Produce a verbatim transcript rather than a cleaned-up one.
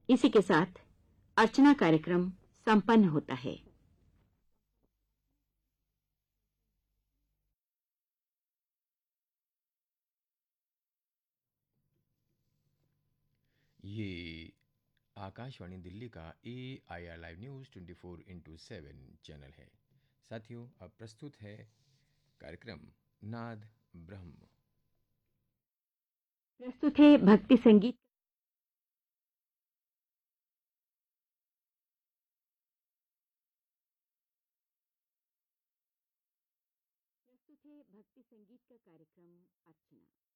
इसी के साथ अर्चना कार्यक्रम संपन्न होता है। ये आकाशवाणी दिल्ली का ए I R live news twenty four into seven channel है। साथियों, अब प्रस्तुत है कार्यक्रम नाद ब्रह्म। प्रस्तुत है भक्ति संगीत प्रस्तुत है भक्ति संगीत का कार्यक्रम अर्चना।